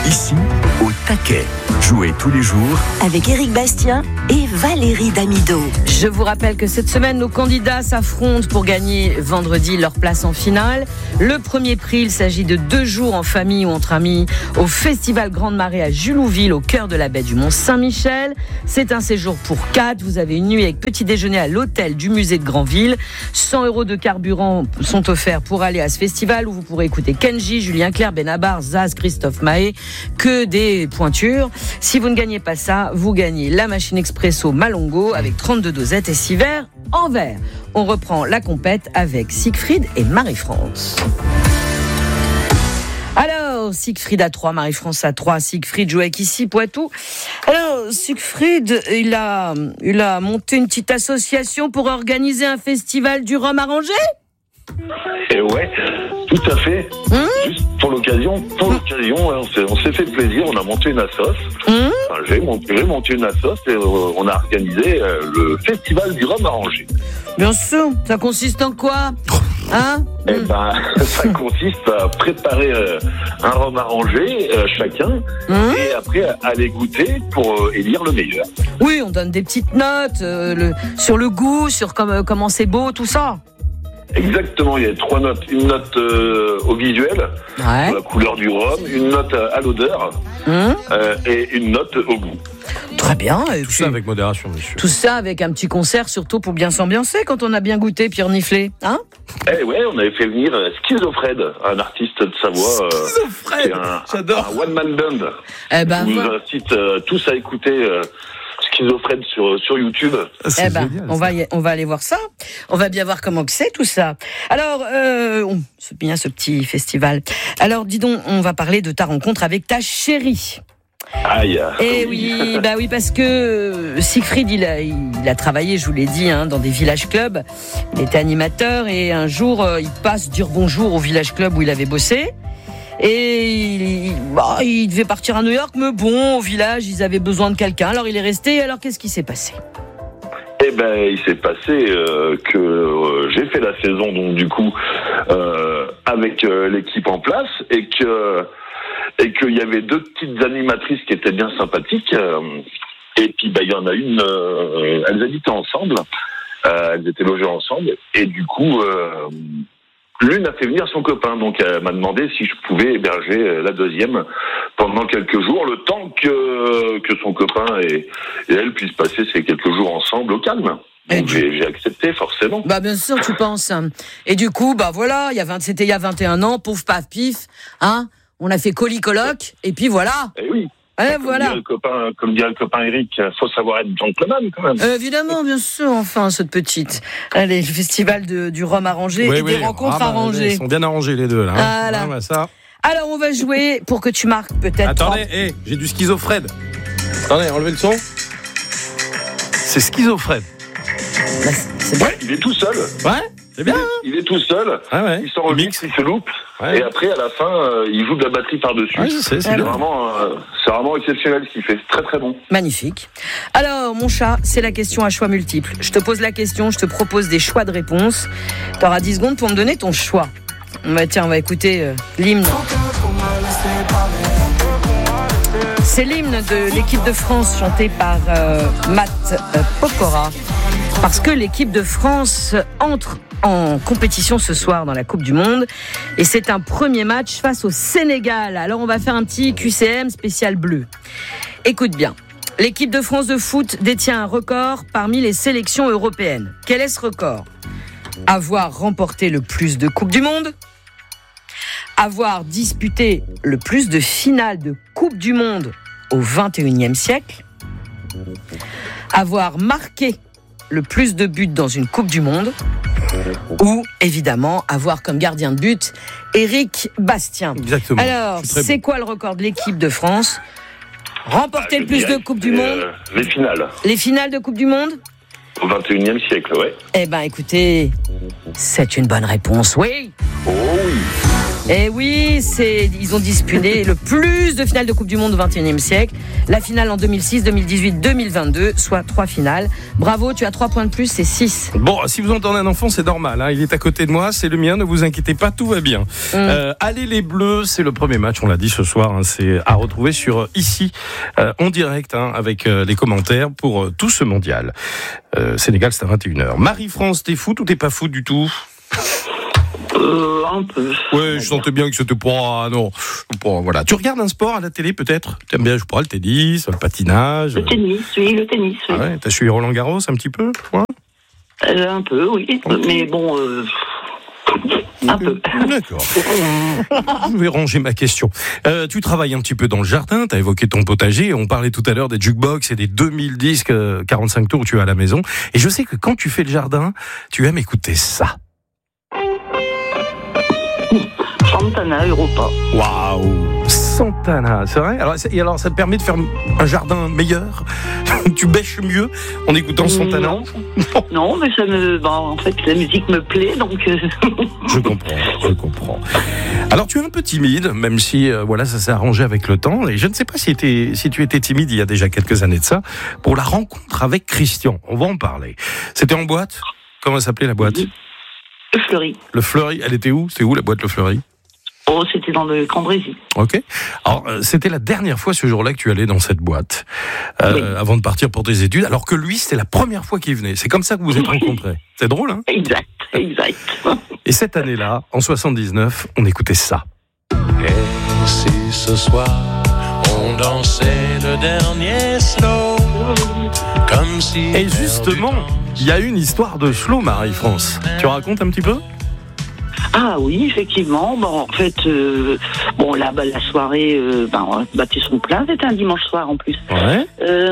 Ici, au taquet. Jouez tous les jours avec Éric Bastien et Valérie Damido. Je vous rappelle que cette semaine, nos candidats s'affrontent pour gagner vendredi leur place en finale. Le premier prix, il s'agit de 2 jours en famille ou entre amis au Festival Grande Marée à Julouville, au cœur de la baie du Mont-Saint-Michel. C'est un séjour pour 4. Vous avez une nuit avec petit déjeuner à l'hôtel du musée de Granville. 100 € de carburant sont offerts pour aller à ce festival où vous pourrez écouter Kenji, Julien Clerc, Benabar, Zaz, Christophe Mahé. Que des pointures. Si vous ne gagnez pas ça, vous gagnez la machine expresso Malongo avec 32 dosettes et 6 verres en verre. On reprend la compète avec Siegfried et Marie-France. Alors, Siegfried à 3, Marie-France à 3. Siegfried joue avec ici Poitou. Alors, Siegfried, il a monté une petite association pour organiser un festival du rhum arrangé. Et ouais, tout à fait. Juste pour l'occasion, on s'est fait plaisir, on a monté une assoce. Enfin, j'ai monté une assoce et on a organisé le festival du rhum arrangé. Bien sûr, ça consiste en quoi ? Hein ? Eh ben, ça consiste à préparer un rhum arrangé chacun et après aller goûter pour élire le meilleur. Oui, on donne des petites notes sur le goût, sur comment c'est beau, tout ça. Exactement, il y a 3 notes. Une note au visuel, pour la couleur du rhum, une note à l'odeur et une note au goût. Très bien. Et tout ça avec modération, monsieur. Tout ça avec un petit concert, surtout pour bien s'ambiancer quand on a bien goûté puis reniflé. Hein ? Eh ouais, on avait fait venir Schizofred, un artiste de Savoie. Schizofred, j'adore. Un one-man band. Eh ben, je vous incite tous à écouter Schizofred sur YouTube. Eh ben, génial, on va aller voir ça. On va bien voir comment que c'est tout ça. Alors, c'est bien ce petit festival. Alors, dis donc, on va parler de ta rencontre avec ta chérie. Aïe. Et oui, parce que Siegfried, il a travaillé, je vous l'ai dit, dans des village clubs. Il était animateur et un jour, il passe dire bonjour au village club où il avait bossé. Et il devait partir à New York, mais bon, au village, ils avaient besoin de quelqu'un. Alors, il est resté. Alors, qu'est-ce qui s'est passé ? Eh ben, il s'est passé que j'ai fait la saison, donc du coup, avec l'équipe en place, et qu'il y avait 2 petites animatrices qui étaient bien sympathiques. Et puis, il y en a une, elles habitaient ensemble, elles étaient logées ensemble, et du coup, l'une a fait venir son copain, donc elle m'a demandé si je pouvais héberger la deuxième pendant quelques jours, le temps que son copain et elle puissent passer ces quelques jours ensemble au calme. Donc j'ai accepté, forcément. Bien sûr, tu penses. Et du coup, voilà, c'était il y a 21 ans, pouf, paf, pif, on a fait colis-coloc, et puis voilà. Et oui. Voilà. Comme dirait le copain Eric, faut savoir être gentleman quand même. Évidemment, bien sûr, enfin, cette petite. Allez, le festival du rhum arrangé et des rencontres arrangées. Ils sont bien arrangés les deux, là. Voilà. Ça. Alors, on va jouer pour que tu marques peut-être. Attendez, j'ai du Schizofred. Attendez, enlevez le son. C'est Schizofred. C'est bien. Ouais, il est tout seul. Ouais, c'est bien. Il est tout seul. Il s'enregistre, il se loupe. Et après, à la fin, il joue de la batterie par-dessus. Ouais, c'est vraiment exceptionnel ce qu'il fait. C'est très très bon. Magnifique. Alors, mon chat, c'est la question à choix multiples. Je te pose la question, je te propose des choix de réponses. Tu auras 10 secondes pour me donner ton choix. On va écouter l'hymne. C'est l'hymne de l'équipe de France chanté par Matt Pokora. Parce que l'équipe de France entre en compétition ce soir dans la Coupe du Monde. Et c'est un premier match face au Sénégal. Alors on va faire un petit QCM spécial bleu. Écoute bien. L'équipe de France de foot détient un record parmi les sélections européennes. Quel est ce record ? Avoir remporté le plus de Coupes du Monde ? Avoir disputé le plus de finales de Coupe du Monde au XXIe siècle ? Avoir marqué le plus de buts dans une Coupe du Monde, ou évidemment avoir comme gardien de but Éric Bastien. Exactement. Alors, c'est quoi le record de l'équipe de France ? Remporter le plus de Coupes du Monde ? Les finales. Les finales de Coupe du Monde ? Au XXIe siècle, ouais. Eh ben, écoutez, c'est une bonne réponse, oui. Oh oui. Et oui, ils ont disputé le plus de finales de Coupe du Monde au XXIe siècle. La finale en 2006, 2018, 2022, soit 3 finales. Bravo, tu as 3 points de plus, c'est 6. Bon, si vous entendez un enfant, c'est normal. Hein. Il est à côté de moi, c'est le mien, ne vous inquiétez pas, tout va bien. Allez les Bleus, c'est le premier match, on l'a dit ce soir. Hein, c'est à retrouver sur ici, en direct, hein, avec les commentaires pour tout ce mondial. Sénégal, c'est à 21h. Marie-France, t'es foot ou t'es pas foot du tout ? Un peu. Ouais, je sentais bien que c'était pas... Non, pas, voilà. Tu regardes un sport à la télé, peut-être ? T'aimes bien, je sais pas, le tennis, le patinage ? Le tennis, oui. Ah ouais, t'as suivi Roland Garros un petit peu, ouais. Un peu, oui. Okay. Mais bon... Un peu. D'accord. Je vais ranger ma question. Tu travailles un petit peu dans le jardin, tu as évoqué ton potager, on parlait tout à l'heure des jukebox et des 2000 disques 45 tours que tu as à la maison. Et je sais que quand tu fais le jardin, tu aimes écouter ça. Santana, Europa. Waouh, Santana, c'est vrai ? Alors ça te permet de faire un jardin meilleur ? Tu bêches mieux en écoutant Santana ? Non, mais en fait, la musique me plaît, donc... Je comprends. Alors, tu es un peu timide, même si, ça s'est arrangé avec le temps. Et je ne sais pas si tu étais timide il y a déjà quelques années de ça, pour la rencontre avec Christian. On va en parler. C'était en boîte ? Comment s'appelait la boîte ? Le Fleury. Le Fleury, elle était où ? C'est où la boîte Le Fleury ? Oh, c'était dans le Cambrésis. Ok. Alors, c'était la dernière fois ce jour-là que tu allais dans cette boîte, oui. Avant de partir pour tes études, alors que lui, c'était la première fois qu'il venait. C'est comme ça que vous vous êtes rencontrés. C'est drôle, hein ? Exact. Et cette année-là, en 79, on écoutait ça. Et si ce soir, on dansait le dernier slow, comme si... Et justement, il y a une histoire de slow, Marie-France. Tu racontes un petit peu ? Ah oui, effectivement. Bon, en fait, la soirée, battait son plein. C'était un dimanche soir en plus. Ouais.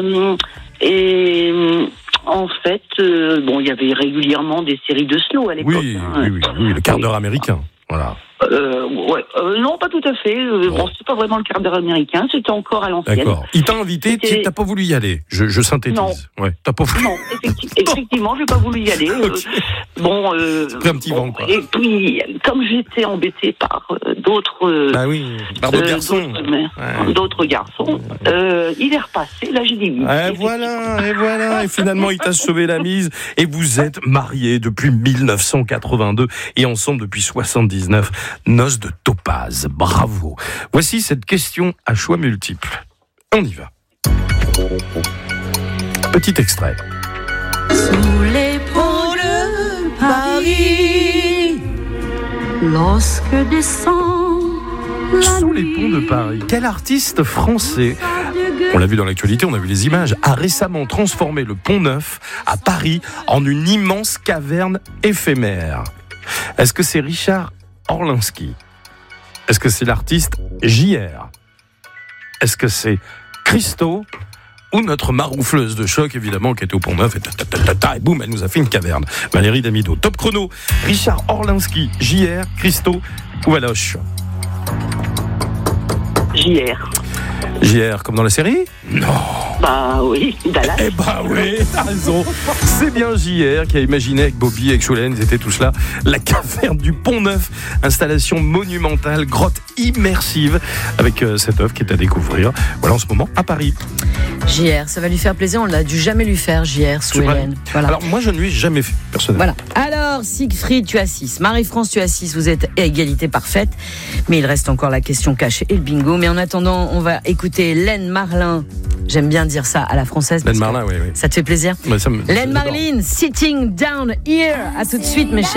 En fait, il y avait régulièrement des séries de slow à l'époque. Oui, le quart d'heure américain. Voilà. Non, pas tout à fait. C'est pas vraiment le quart d'heure américain, c'était encore à l'ancienne. D'accord. Il t'a invité, t'as pas voulu y aller. Je synthétise. Non. Ouais, t'as pas voulu. Non, effectivement, j'ai pas voulu y aller. Okay. C'est pris un petit vent, quoi. Et puis, comme j'étais embêtée par d'autres... par d'autres garçons. D'autres garçons, il est repassé, là j'ai dit oui. Et voilà. Et finalement, il t'a sauvé la mise. Et vous êtes mariés depuis 1982 et ensemble depuis 79. Noces de topaz, bravo. Voici cette question à choix multiples. On y va. Petit extrait. Sous les ponts de Paris, lorsque descend la Sous les ponts de Paris. Quel artiste français, on l'a vu dans l'actualité, on a vu les images, a récemment transformé le Pont Neuf à Paris en une immense caverne éphémère ? Est-ce que c'est Richard Orlinski ? Est-ce que c'est l'artiste JR ? Est-ce que c'est Christo ? Ou notre maroufleuse de choc, évidemment, qui était au Pont Neuf, et boum, elle nous a fait une caverne. Valérie Damido. Top chrono. Richard Orlinski, JR, Christo ou Valoche ? JR. JR, comme dans la série ? Non. Bah oui, Dallas. Eh bah oui, t'as raison. C'est bien JR qui a imaginé avec Bobby, avec Choulaine, ils étaient tous là, la caverne du Pont Neuf, installation monumentale, grotte immersive, avec cette œuvre qui est à découvrir, voilà, en ce moment, à Paris. JR, ça va lui faire plaisir, on l'a dû jamais lui faire, JR, sous Hélène. Voilà. Alors, moi, je ne lui ai jamais fait, personnellement. Voilà. Alors, Siegfried, tu as 6. Marie-France, tu as 6. Vous êtes à égalité parfaite. Mais il reste encore la question cachée et le bingo. Mais en attendant, on va écouter Len Marlin. J'aime bien dire ça à la française. Len Marlin, oui. Ça te fait plaisir ? Len Marlin, Sitting Down Here. À tout de suite, mes chers.